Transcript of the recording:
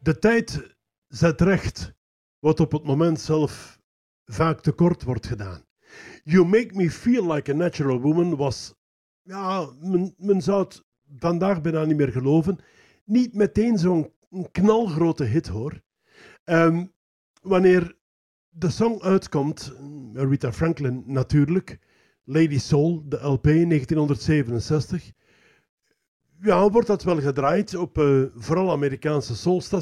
De tijd zet recht wat op het moment zelf vaak tekort wordt gedaan. You Make Me Feel Like a Natural Woman was, ja, men zou het vandaag bijna niet meer geloven, niet meteen zo'n knalgrote hit hoor. Wanneer de song uitkomt, Aretha Franklin natuurlijk, Lady Soul, de LP 1967, ja, wordt dat wel gedraaid op vooral Amerikaanse soulstations.